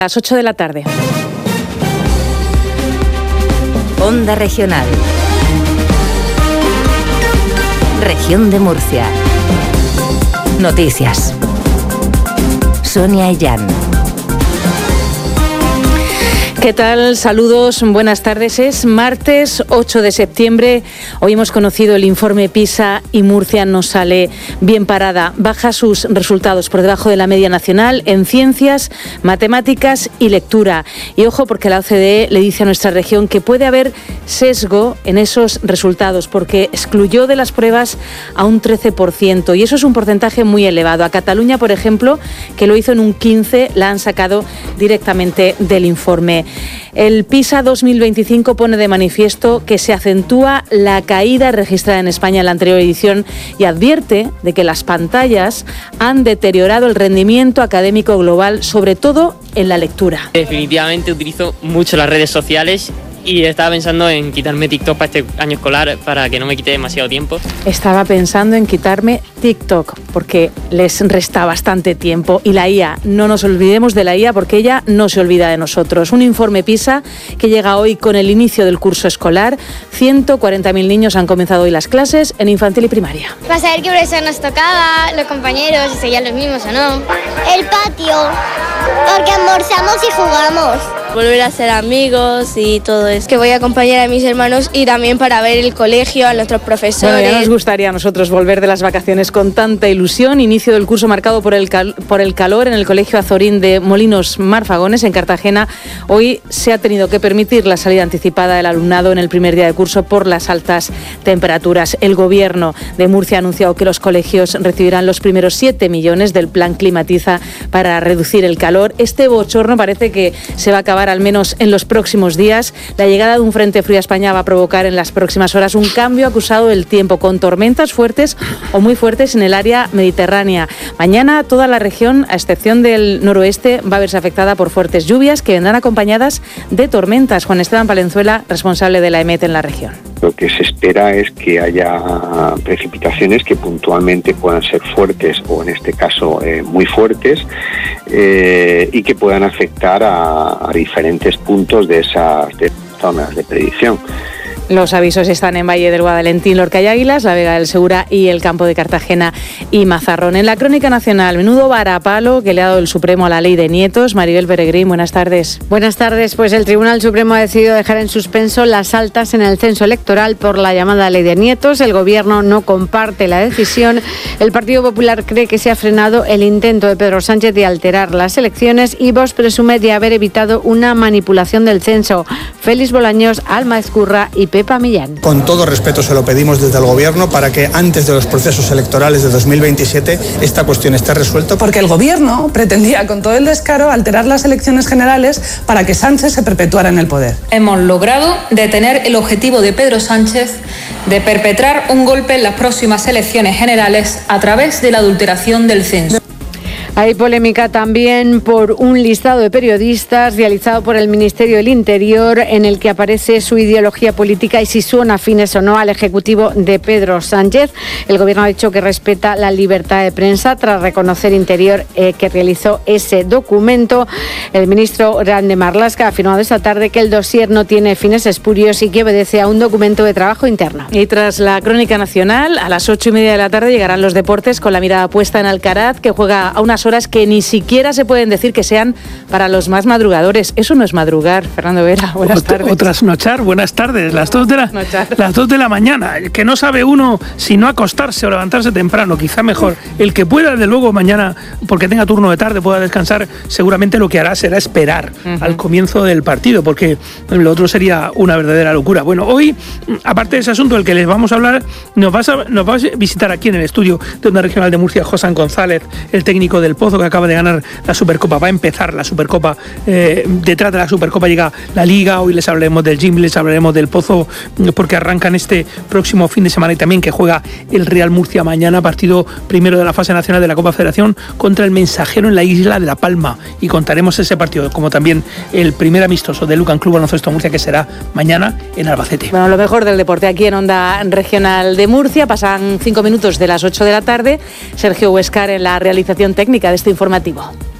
Las 8 de la tarde. Onda Regional. Región de Murcia. Noticias. Sonia Illán. ¿Qué tal? Saludos, buenas tardes. Es martes 8 de septiembre. Hoy hemos conocido el informe PISA y Murcia no sale bien parada. Baja sus resultados por debajo de la media nacional en ciencias, matemáticas y lectura. Y ojo, porque la OCDE le dice a nuestra región que puede haber sesgo en esos resultados porque excluyó de las pruebas a un 13%. Y eso es un porcentaje muy elevado. A Cataluña, por ejemplo, que lo hizo en un 15%, la han sacado directamente del informe. El PISA 2025 pone de manifiesto que se acentúa la caída registrada en España en la anterior edición y advierte de que las pantallas han deteriorado el rendimiento académico global, sobre todo en la lectura. Definitivamente utilizo mucho las redes sociales y estaba pensando en quitarme TikTok para este año escolar para que no me quite demasiado tiempo. Estaba pensando en quitarme TikTok porque les resta bastante tiempo. Y la IA, no nos olvidemos de la IA porque ella no se olvida de nosotros. Un informe PISA que llega hoy con el inicio del curso escolar. 140.000 niños han comenzado hoy las clases en infantil y primaria. Para saber qué profesor nos tocaba, los compañeros, si seguían los mismos o no. El patio, porque almorzamos y jugamos. Volver a ser amigos y todo eso. Que voy a acompañar a mis hermanos y también para ver el colegio, a nuestros profesores. Bueno, ya nos gustaría a nosotros volver de las vacaciones con tanta ilusión. Inicio del curso marcado por el calor en el Colegio Azorín de Molinos Marfagones, en Cartagena. Hoy se ha tenido que permitir la salida anticipada del alumnado en el primer día de curso por las altas temperaturas. El Gobierno de Murcia ha anunciado que los colegios recibirán los primeros 7 millones del plan Climatiza para reducir el calor. Este bochorno parece que se va a acabar al menos en los próximos días. La llegada de un frente frío a España va a provocar en las próximas horas un cambio acusado del tiempo, con tormentas fuertes o muy fuertes en el área mediterránea. Mañana toda la región, a excepción del noroeste, va a verse afectada por fuertes lluvias que vendrán acompañadas de tormentas. Juan Esteban Palenzuela, responsable de la EMET en la región. Lo que se espera es que haya precipitaciones que puntualmente puedan ser fuertes o en este caso muy fuertes y que puedan afectar a diferentes puntos de esas zonas de predicción. Los avisos están en Valle del Guadalentín, Lorca y Águilas, la Vega del Segura y el Campo de Cartagena y Mazarrón. En la crónica nacional, menudo varapalo que le ha dado el Supremo a la ley de nietos. Maribel Peregrín, buenas tardes. Buenas tardes. Pues el Tribunal Supremo ha decidido dejar en suspenso las altas en el censo electoral por la llamada ley de nietos. El Gobierno no comparte la decisión. El Partido Popular cree que se ha frenado el intento de Pedro Sánchez de alterar las elecciones y Vox presume de haber evitado una manipulación del censo. Félix Bolaños, Alma Ezcurra y Pepa Millán. Con todo respeto se lo pedimos desde el Gobierno para que antes de los procesos electorales de 2027 esta cuestión esté resuelta. Porque el Gobierno pretendía con todo el descaro alterar las elecciones generales para que Sánchez se perpetuara en el poder. Hemos logrado detener el objetivo de Pedro Sánchez de perpetrar un golpe en las próximas elecciones generales a través de la adulteración del censo. Hay polémica también por un listado de periodistas realizado por el Ministerio del Interior en el que aparece su ideología política y si son afines o no al Ejecutivo de Pedro Sánchez. El Gobierno ha dicho que respeta la libertad de prensa tras reconocer Interior que realizó ese documento. El ministro Grande Marlaska ha afirmado esta tarde que el dossier no tiene fines espurios y que obedece a un documento de trabajo interno. Y tras la crónica nacional, a las 8:30 de la tarde llegarán los deportes con la mirada puesta en Alcaraz, que juega a unas horas que ni siquiera se pueden decir que sean para los más madrugadores. Eso no es madrugar. Fernando Vera, buenas tardes. O trasnochar, buenas tardes. Las 2 de la mañana. Que no sabe uno si no acostarse o levantarse temprano, quizá mejor. El que pueda, desde luego, mañana, porque tenga turno de tarde, pueda descansar, seguramente lo que hará será esperar al comienzo del partido, porque lo otro sería una verdadera locura. Bueno, hoy, aparte de ese asunto del que les vamos a hablar, nos va a visitar aquí en el estudio de Onda Regional de Murcia José González, el técnico del Pozo, que acaba de ganar la Supercopa. Va a empezar la Supercopa. Detrás de la Supercopa llega la Liga. Hoy les hablaremos del Gym, les hablaremos del Pozo, porque arrancan este próximo fin de semana y también que juega el Real Murcia mañana, partido primero de la fase nacional de la Copa Federación contra el Mensajero en la isla de La Palma. Y contaremos ese partido, como también el primer amistoso del Lucan Club Baloncesto Murcia, que será mañana en Albacete. Bueno, lo mejor del deporte aquí en Onda Regional de Murcia. Pasan 5 minutos de las 8 de la tarde. Sergio Huescar en la realización técnica de este informativo.